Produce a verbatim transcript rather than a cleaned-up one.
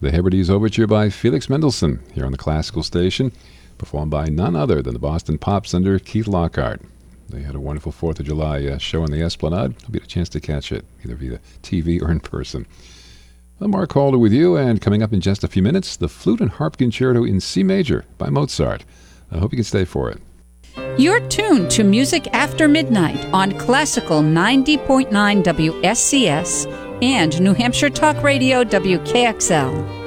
The Hebrides Overture by Felix Mendelssohn here on the Classical Station, performed by none other than the Boston Pops under Keith Lockhart. They had a wonderful fourth of July uh, show on the Esplanade. You'll get a chance to catch it, either via T V or in person. Well, Mark Halder with you, and coming up in just a few minutes, the Flute and Harp Concerto in C Major by Mozart. I hope you can stay for it. You're tuned to Music After Midnight on Classical ninety point nine W S C S and New Hampshire Talk Radio W K X L.